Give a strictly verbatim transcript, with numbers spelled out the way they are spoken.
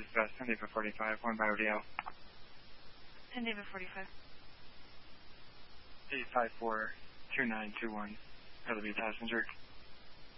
West, ten David forty-five, one by Rodeo. ten David forty-five. eight five four two nine two one, L B passenger.